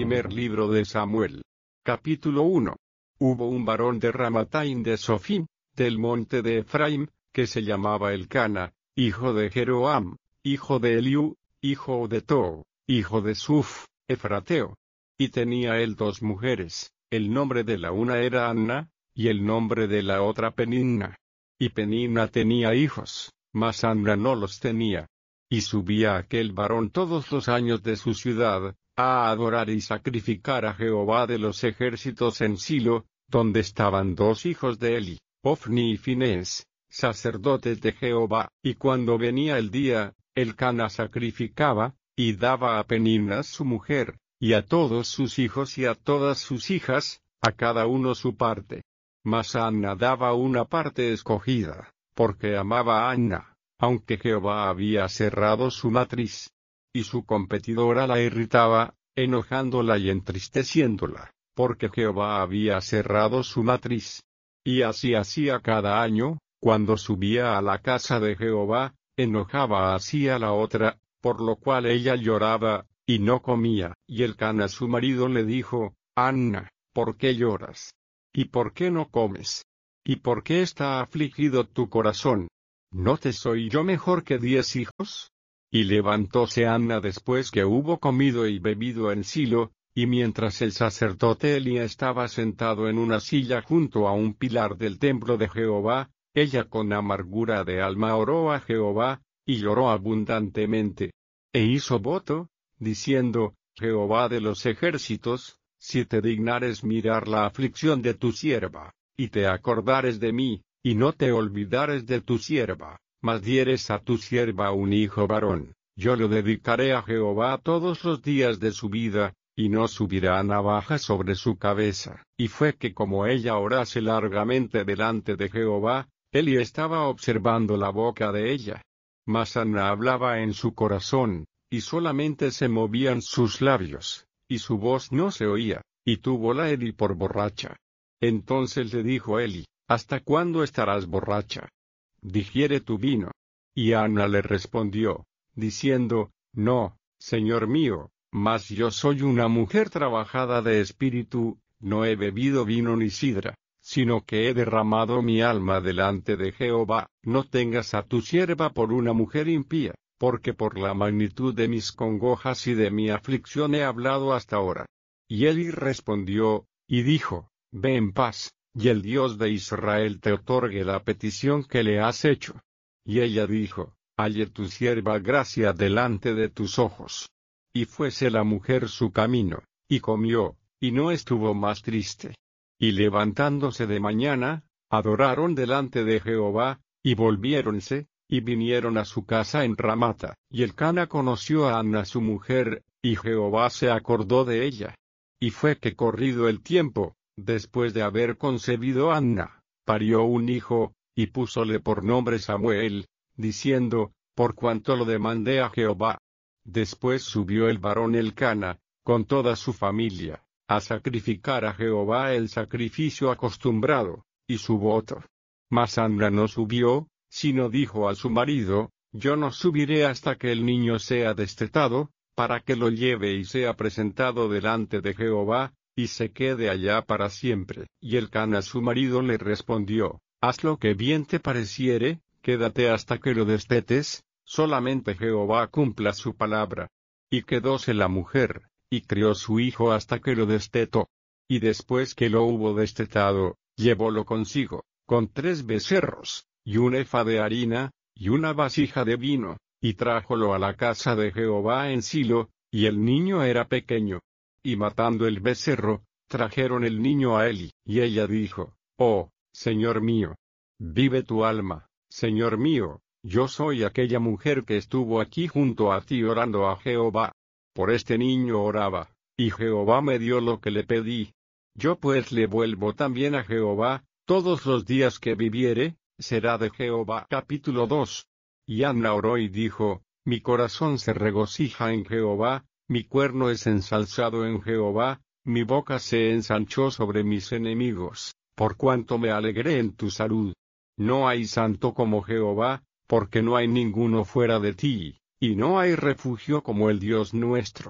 Primer libro de Samuel. Capítulo 1. Hubo un varón de Ramataim de Sofim, del monte de Efraim, que se llamaba Elcana, hijo de Jeroam, hijo de Eliú, hijo de Too, hijo de Suf, efrateo. Y tenía él dos mujeres, el nombre de la una era Anna, y el nombre de la otra Peninna. Y Peninna tenía hijos, mas Anna no los tenía. Y subía aquel varón todos los años de su ciudad, a adorar y sacrificar a Jehová de los ejércitos en Silo, donde estaban dos hijos de Eli, Ofni y Finés, sacerdotes de Jehová. Y cuando venía el día, Elcana sacrificaba, y daba a Peninna su mujer, y a todos sus hijos y a todas sus hijas, a cada uno su parte. Mas a Anna daba una parte escogida, porque amaba a Anna, aunque Jehová había cerrado su matriz. Y su competidora la irritaba, enojándola y entristeciéndola, porque Jehová había cerrado su matriz. Y así hacía cada año, cuando subía a la casa de Jehová, enojaba así a la otra, por lo cual ella lloraba, y no comía. Y Elcana su marido le dijo: Anna, ¿por qué lloras? ¿Y por qué no comes? ¿Y por qué está afligido tu corazón? ¿No te soy yo mejor que 10 hijos? Y levantóse Anna después que hubo comido y bebido en Silo, y mientras el sacerdote Eli estaba sentado en una silla junto a un pilar del templo de Jehová, ella con amargura de alma oró a Jehová, y lloró abundantemente. E hizo voto, diciendo: Jehová de los ejércitos, si te dignares mirar la aflicción de tu sierva, y te acordares de mí, y no te olvidares de tu sierva, mas dieres a tu sierva un hijo varón, yo lo dedicaré a Jehová todos los días de su vida, y no subirá navaja sobre su cabeza. Y fue que como ella orase largamente delante de Jehová, Eli estaba observando la boca de ella. Mas Anna hablaba en su corazón, y solamente se movían sus labios, y su voz no se oía, y túvola Eli por borracha. Entonces le dijo Eli: ¿Hasta cuándo estarás borracha? Digiere tu vino. Y Anna le respondió, diciendo: No, señor mío, mas yo soy una mujer trabajada de espíritu, no he bebido vino ni sidra, sino que he derramado mi alma delante de Jehová. No tengas a tu sierva por una mujer impía, porque por la magnitud de mis congojas y de mi aflicción he hablado hasta ahora. Y Eli respondió, y dijo: Ve en paz, y el Dios de Israel te otorgue la petición que le has hecho. Y ella dijo: Halle tu sierva gracia delante de tus ojos. Y fuese la mujer su camino, y comió, y no estuvo más triste. Y levantándose de mañana, adoraron delante de Jehová, y volviéronse, y vinieron a su casa en Ramata. Y Elcana conoció a Anna su mujer, y Jehová se acordó de ella. Y fue que corrido el tiempo, después de haber concebido Anna, parió un hijo, y púsole por nombre Samuel, diciendo: Por cuanto lo demandé a Jehová. Después subió el varón Elcana, con toda su familia, a sacrificar a Jehová el sacrificio acostumbrado, y su voto. Mas Anna no subió, sino dijo a su marido: Yo no subiré hasta que el niño sea destetado, para que lo lleve y sea presentado delante de Jehová, y se quede allá para siempre. Y Elcana su marido le respondió: Haz lo que bien te pareciere, quédate hasta que lo destetes, solamente Jehová cumpla su palabra. Y quedóse la mujer, y crió su hijo hasta que lo destetó. Y después que lo hubo destetado, llevólo consigo, con 3 becerros, y un efa de harina, y una vasija de vino, y trájolo a la casa de Jehová en Silo, y el niño era pequeño. Y matando el becerro, trajeron el niño a Eli. Y ella dijo: Oh, Señor mío, vive tu alma, Señor mío, yo soy aquella mujer que estuvo aquí junto a ti orando a Jehová. Por este niño oraba, y Jehová me dio lo que le pedí. Yo pues le vuelvo también a Jehová, todos los días que viviere, será de Jehová. Capítulo 2. Y Anna oró y dijo: Mi corazón se regocija en Jehová, mi cuerno es ensalzado en Jehová, mi boca se ensanchó sobre mis enemigos, por cuanto me alegré en tu salud. No hay santo como Jehová, porque no hay ninguno fuera de ti, y no hay refugio como el Dios nuestro.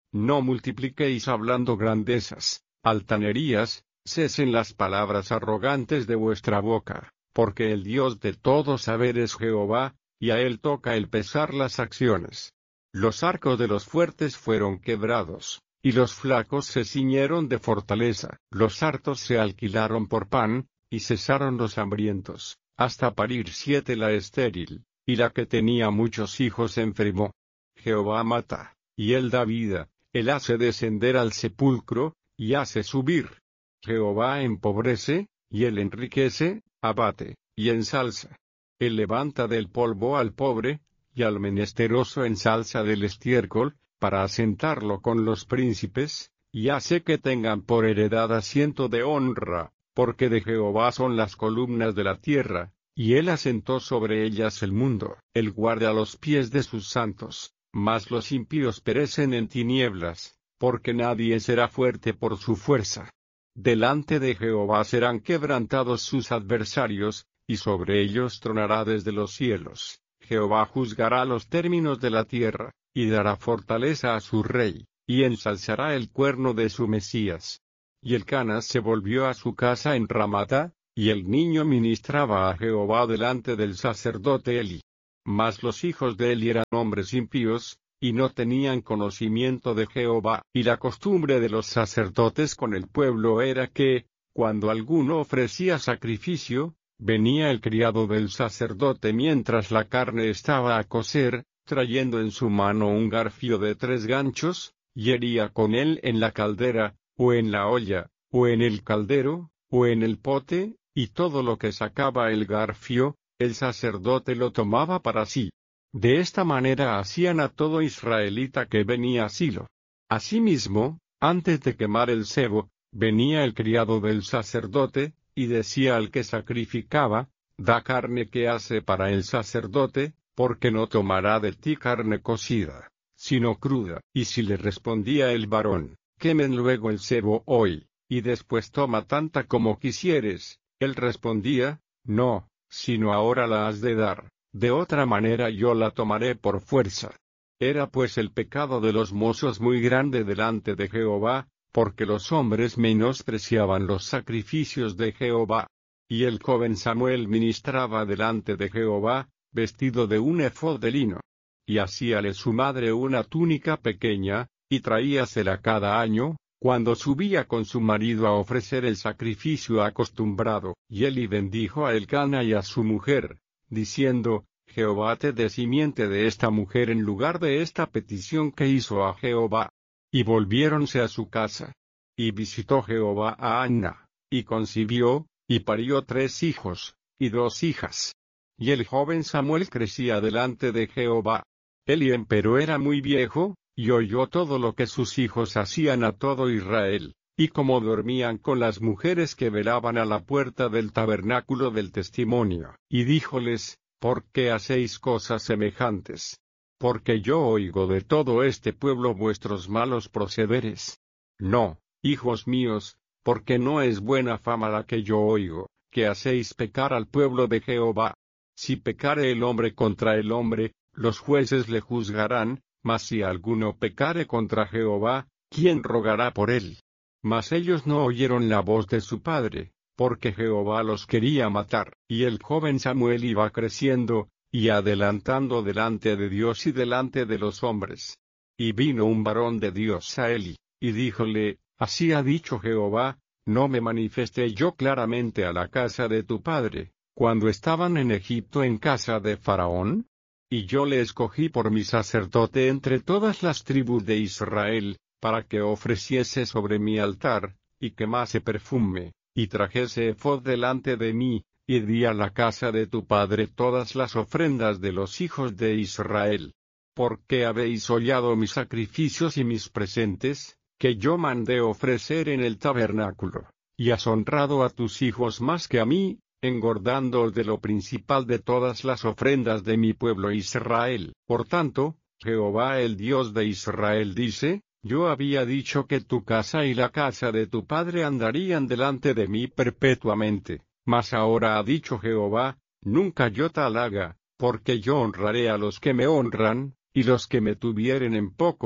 No multipliquéis hablando grandezas, altanerías, cesen las palabras arrogantes de vuestra boca, porque el Dios de todo saber es Jehová, y a él toca el pesar las acciones. Los arcos de los fuertes fueron quebrados, y los flacos se ciñeron de fortaleza. Los hartos se alquilaron por pan, y cesaron los hambrientos, hasta parir 7 la estéril, y la que tenía muchos hijos enfermó. Jehová mata, y él da vida, él hace descender al sepulcro, y hace subir. Jehová empobrece, y él enriquece, abate, y ensalza. Él levanta del polvo al pobre, y al menesteroso ensalza del estiércol, para asentarlo con los príncipes, y hace que tengan por heredad asiento de honra, porque de Jehová son las columnas de la tierra, y él asentó sobre ellas el mundo. Él guarda los pies de sus santos, mas los impíos perecen en tinieblas, porque nadie será fuerte por su fuerza. Delante de Jehová serán quebrantados sus adversarios, y sobre ellos tronará desde los cielos. Jehová juzgará los términos de la tierra, y dará fortaleza a su rey, y ensalzará el cuerno de su Mesías. Y Elcana se volvió a su casa en Ramata, y el niño ministraba a Jehová delante del sacerdote Eli. Mas los hijos de Eli eran hombres impíos, y no tenían conocimiento de Jehová. Y la costumbre de los sacerdotes con el pueblo era que, cuando alguno ofrecía sacrificio, venía el criado del sacerdote mientras la carne estaba a cocer, trayendo en su mano un garfio de 3 ganchos, y hería con él en la caldera, o en la olla, o en el caldero, o en el pote, y todo lo que sacaba el garfio, el sacerdote lo tomaba para sí. De esta manera hacían a todo israelita que venía a Silo. Asimismo, antes de quemar el sebo, venía el criado del sacerdote, y decía al que sacrificaba, da carne que hace para el sacerdote, porque no tomará de ti carne cocida, sino cruda. Y si le respondía el varón, quemen luego el sebo hoy, y después toma tanta como quisieres, él respondía, no, sino ahora la has de dar, de otra manera yo la tomaré por fuerza. Era pues el pecado de los mozos muy grande delante de Jehová, porque los hombres menospreciaban los sacrificios de Jehová. Y el joven Samuel ministraba delante de Jehová, vestido de un efod de lino. Y hacíale su madre una túnica pequeña, y traíasela cada año, cuando subía con su marido a ofrecer el sacrificio acostumbrado. Y Eli bendijo a Elcana y a su mujer, diciendo, Jehová te dé simiente de esta mujer en lugar de esta petición que hizo a Jehová. Y volviéronse a su casa. Y visitó Jehová a Anna, y concibió, y parió 3 hijos, y 2 hijas. Y el joven Samuel crecía delante de Jehová. Eli empero era muy viejo, y oyó todo lo que sus hijos hacían a todo Israel, y cómo dormían con las mujeres que velaban a la puerta del tabernáculo del testimonio. Y díjoles, ¿por qué hacéis cosas semejantes? Porque yo oigo de todo este pueblo vuestros malos procederes. No, hijos míos, porque no es buena fama la que yo oigo, que hacéis pecar al pueblo de Jehová. Si pecare el hombre contra el hombre, los jueces le juzgarán, mas si alguno pecare contra Jehová, ¿quién rogará por él? Mas ellos no oyeron la voz de su padre, porque Jehová los quería matar. Y el joven Samuel iba creciendo, y adelantando delante de Dios y delante de los hombres. Y vino un varón de Dios a Eli, y díjole, así ha dicho Jehová, no me manifesté yo claramente a la casa de tu padre, cuando estaban en Egipto en casa de Faraón. Y yo le escogí por mi sacerdote entre todas las tribus de Israel, para que ofreciese sobre mi altar, y quemase perfume, y trajese efod delante de mí, y di a la casa de tu padre todas las ofrendas de los hijos de Israel. ¿Por qué habéis hollado mis sacrificios y mis presentes, que yo mandé ofrecer en el tabernáculo, y has honrado a tus hijos más que a mí, engordándoos de lo principal de todas las ofrendas de mi pueblo Israel? Por tanto, Jehová el Dios de Israel dice, yo había dicho que tu casa y la casa de tu padre andarían delante de mí perpetuamente. Mas ahora ha dicho Jehová, nunca yo tal haga, porque yo honraré a los que me honran, y los que me tuvieren en poco,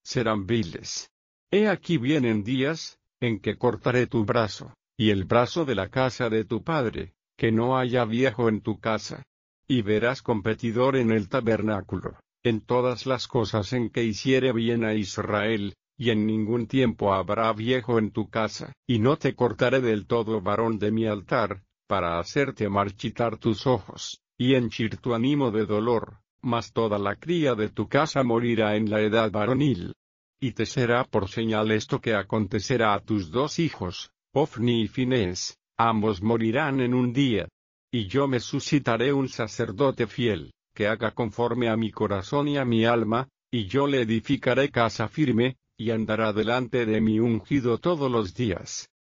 serán viles. He aquí vienen días, en que cortaré tu brazo, y el brazo de la casa de tu padre, que no haya viejo en tu casa. Y verás competidor en el tabernáculo, en todas las cosas en que hiciere bien a Israel, y en ningún tiempo habrá viejo en tu casa. Y no te cortaré del todo varón de mi altar, para hacerte marchitar tus ojos, y henchir tu ánimo de dolor, mas toda la cría de tu casa morirá en la edad varonil. Y te será por señal esto que acontecerá a tus dos hijos, Ofni y Finés, ambos morirán en un día. Y yo me suscitaré un sacerdote fiel, que haga conforme a mi corazón y a mi alma, y yo le edificaré casa firme, y andará delante de mi ungido todos los días.